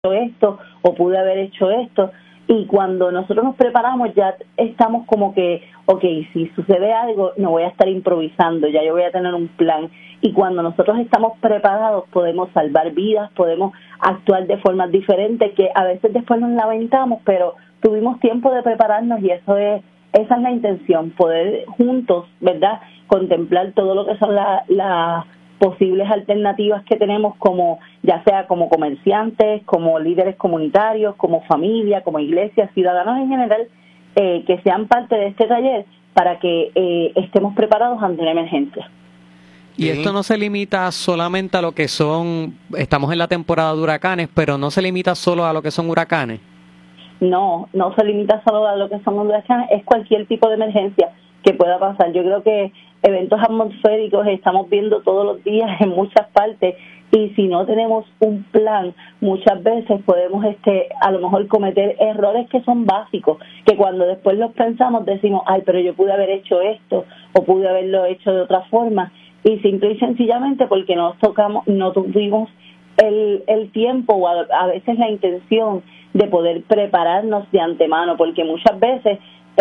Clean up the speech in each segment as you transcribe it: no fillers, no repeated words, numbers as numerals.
esto o pude haber hecho esto. Y cuando nosotros nos preparamos ya estamos como que, okay, si sucede algo no voy a estar improvisando, ya yo voy a tener un plan. Y cuando nosotros estamos preparados podemos salvar vidas, podemos actuar de formas diferentes que a veces después nos lamentamos, pero tuvimos tiempo de prepararnos y esa es la intención, poder juntos, ¿verdad?, contemplar todo lo que son las posibles alternativas que tenemos, como ya sea como comerciantes, como líderes comunitarios, como familia, como iglesia, ciudadanos en general, que sean parte de este taller para que estemos preparados ante una emergencia. Y esto no se limita solamente a lo que son, estamos en la temporada de huracanes, pero no se limita solo a lo que son huracanes. No se limita solo a lo que son huracanes, es cualquier tipo de emergencia que pueda pasar. Yo creo que eventos atmosféricos estamos viendo todos los días en muchas partes, y si no tenemos un plan, muchas veces podemos a lo mejor cometer errores que son básicos, que cuando después los pensamos decimos, ay, pero yo pude haber hecho esto o pude haberlo hecho de otra forma, y simple y sencillamente porque no tuvimos el tiempo o a veces la intención de poder prepararnos de antemano, porque muchas veces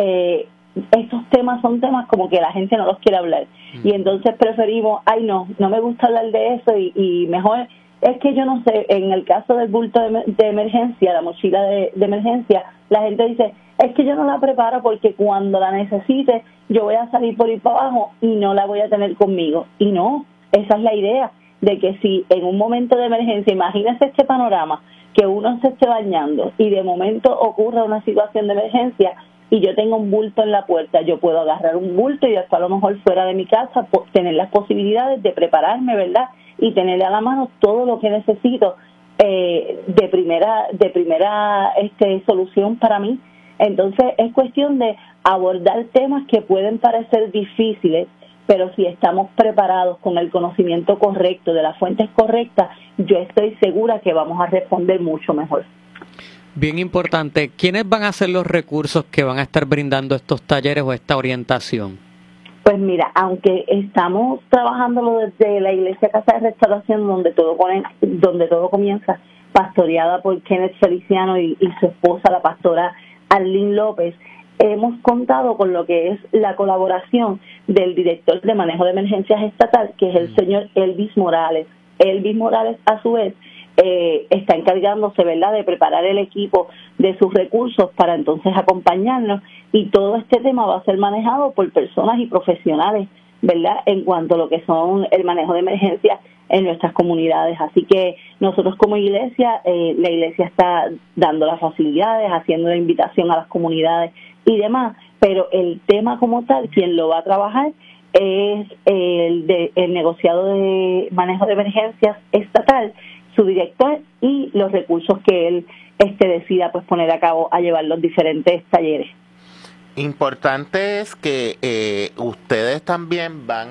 estos temas son temas como que la gente no los quiere hablar, y entonces preferimos, ay, no me gusta hablar de eso, y mejor es que yo no sé. En el caso del bulto de emergencia, la mochila de emergencia, la gente dice, es que yo no la preparo porque cuando la necesite yo voy a salir por ir para abajo y no la voy a tener conmigo. Y no, esa es la idea, de que si en un momento de emergencia, imagínese este panorama, que uno se esté bañando y de momento ocurra una situación de emergencia y yo tengo un bulto en la puerta, yo puedo agarrar un bulto y después a lo mejor fuera de mi casa tener las posibilidades de prepararme, ¿verdad?, y tenerle a la mano todo lo que necesito de primera solución para mí. Entonces es cuestión de abordar temas que pueden parecer difíciles, pero si estamos preparados con el conocimiento correcto, de las fuentes correctas, yo estoy segura que vamos a responder mucho mejor. Bien importante, ¿quiénes van a ser los recursos que van a estar brindando estos talleres o esta orientación? Pues mira, aunque estamos trabajándolo desde la Iglesia Casa de Restauración, donde todo comienza, pastoreada por Kenneth Feliciano y su esposa, la pastora Arlene López, hemos contado con lo que es la colaboración del director de manejo de emergencias estatal, que es el señor Elvis Morales. Elvis Morales, a su vez, está encargándose, ¿verdad?, de preparar el equipo de sus recursos para entonces acompañarnos, y todo este tema va a ser manejado por personas y profesionales, ¿verdad?, en cuanto a lo que son el manejo de emergencias en nuestras comunidades. Así que nosotros como iglesia, la iglesia está dando las facilidades, haciendo la invitación a las comunidades y demás, pero el tema como tal, quien lo va a trabajar es el negociado de manejo de emergencias estatal, su director, y los recursos que él decida pues poner a cabo a llevar los diferentes talleres. Importante es que ustedes también van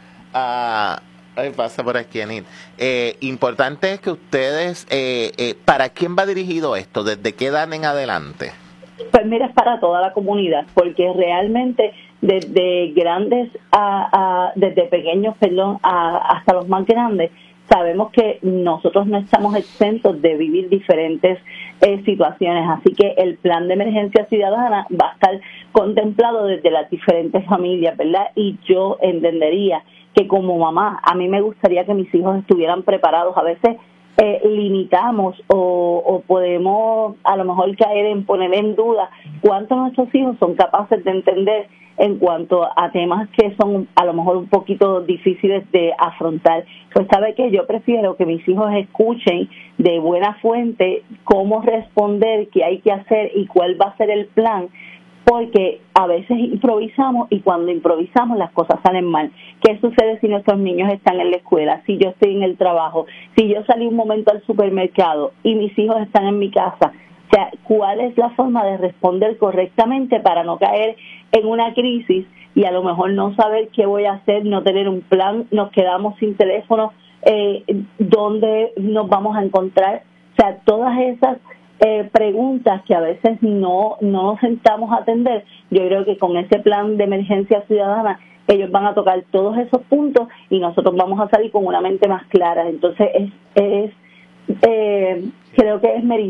pasa por aquí, Anil. Importante es que ustedes, ¿para quién va dirigido esto? ¿Desde qué edad en adelante? Pues mira, es para toda la comunidad, porque realmente desde pequeños, hasta los más grandes, sabemos que nosotros no estamos exentos de vivir diferentes situaciones, así que el plan de emergencia ciudadana va a estar contemplado desde las diferentes familias, ¿verdad? Y yo entendería que como mamá, a mí me gustaría que mis hijos estuvieran preparados. A veces limitamos o podemos a lo mejor caer en poner en duda cuánto nuestros hijos son capaces de entender en cuanto a temas que son a lo mejor un poquito difíciles de afrontar. Pues sabe que yo prefiero que mis hijos escuchen de buena fuente cómo responder, qué hay que hacer y cuál va a ser el plan, porque a veces improvisamos y cuando improvisamos las cosas salen mal. ¿Qué sucede si nuestros niños están en la escuela, si yo estoy en el trabajo, si yo salí un momento al supermercado y mis hijos están en mi casa? O sea, ¿cuál es la forma de responder correctamente para no caer en una crisis y a lo mejor no saber qué voy a hacer, no tener un plan, nos quedamos sin teléfono, dónde nos vamos a encontrar? O sea, todas esas preguntas que a veces no nos sentamos a atender, yo creo que con ese plan de emergencia ciudadana ellos van a tocar todos esos puntos y nosotros vamos a salir con una mente más clara. Entonces es creo que es